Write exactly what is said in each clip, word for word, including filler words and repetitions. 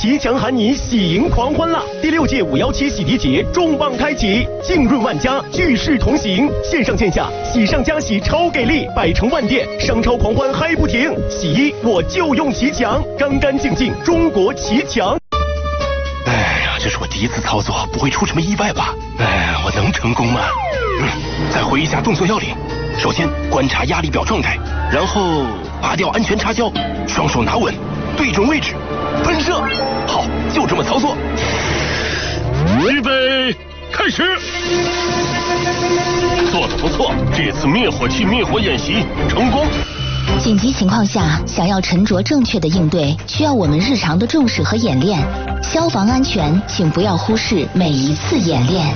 骑墙喊你喜迎狂欢啦！第六届五幺七洗涤节重磅开启，浸润万家，聚世同行，线上线下喜上加喜超给力，百城万店商超狂欢嗨不停！洗衣我就用骑墙，干干净净中国骑墙。 哎呀，这是我第一次操作，不会出什么意外吧？哎，我能成功吗？嗯，再回忆一下动作要领。首先观察压力表状态，然后拔掉安全插销，双手拿稳，对准位置，喷射。好，就这么操作。 预备，开始。做得不错，这次灭火器灭火演习成功。 紧急情况下，想要沉着正确的应对，需要我们日常的重视和演练。消防安全，请不要忽视每一次演练。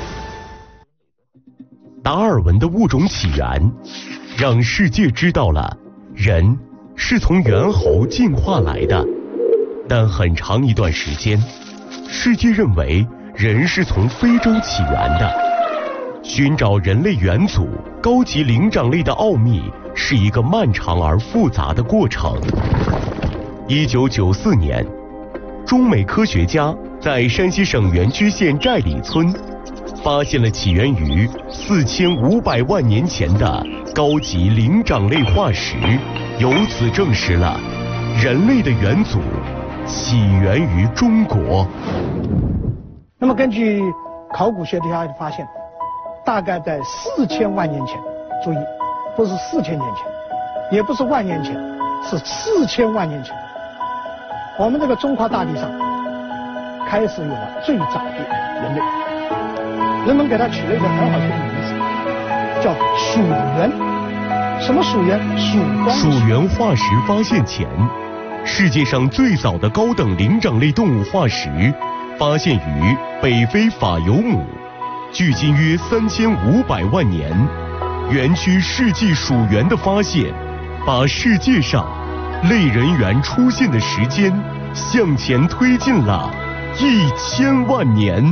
达尔文的物种起源，让世界知道了人是从猿猴进化来的。但很长一段时间，世界认为人是从非洲起源的。寻找人类元祖高级灵长类的奥秘是一个漫长而复杂的过程。一九九四年，中美科学家在山西省垣曲县寨里村发现了起源于四千五百万年前的高级灵长类化石，由此证实了人类的元祖起源于中国。 那么根据考古学家的发现，大概在四千万年前，注意，不是四千年前，也不是万年前，是四千万年前，我们这个中华大地上开始有了最早的人类。人们给它取了一个很好听的名字，叫蜀猿。什么蜀猿？蜀光。 蜀猿化石发现前，世界上最早的高等灵长类动物化石发现于北非法尤姆，距今约三千五百万年。园区世纪蜀猿的发现，把世界上类人猿出现的时间向前推进了一千万年。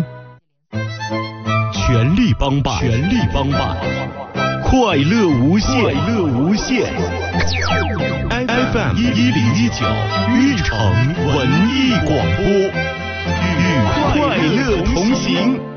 全力帮办，全力帮办，快乐无限，快乐无限。F M 一零一九玉城文艺广播，与快乐同行。